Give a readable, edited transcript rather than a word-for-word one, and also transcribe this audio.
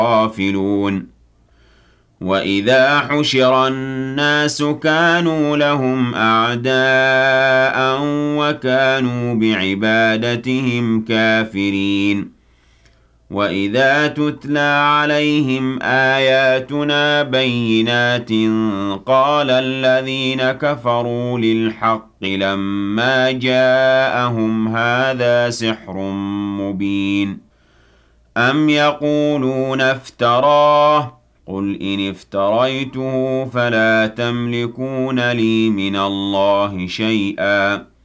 غافلون وَإِذَا حُشِرَ النَّاسُ كَانُوا لَهُمْ أَعْدَاءً وَكَانُوا بِعِبَادَتِهِمْ كَافِرِينَ وَإِذَا تُتْلَىٰ عَلَيْهِمْ آيَاتُنَا بَيِّنَاتٍ قَالَ الَّذِينَ كَفَرُوا لِلْحَقِّ لَمَّا جَاءَهُمْ هَٰذَا سِحْرٌ مُّبِينٌ أَمْ يَقُولُونَ افْتَرَاهُ ۖ قُلْ إِنِ افْتَرَيْتُهُ فَلَا تَمْلِكُونَ لِي مِنَ اللَّهِ شَيْئًا